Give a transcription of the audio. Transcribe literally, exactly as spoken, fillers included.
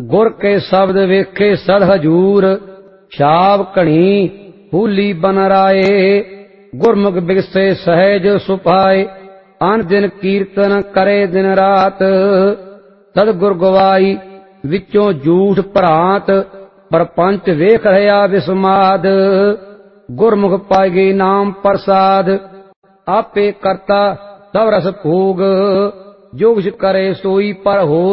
गुर के शब्द वेखे सद हजूर, छाव कणी फूली बन राए। गुरमुख बिगसे सहज सुपाए, अन दिन कीर्तन करे दिन रात। सदगुर गवाई विचों झूठ भरात, परपंच वेख रहा विस्माद। गुरमुख पाएगी नाम प्रसाद, आपे करता सब रस भोग। जो कुछ करे सोई पर हो